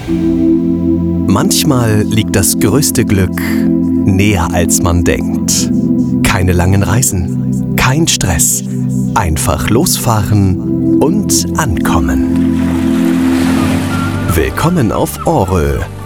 Manchmal liegt das größte Glück näher als man denkt. Keine langen Reisen, kein Stress, einfach losfahren und ankommen. Willkommen auf Årö.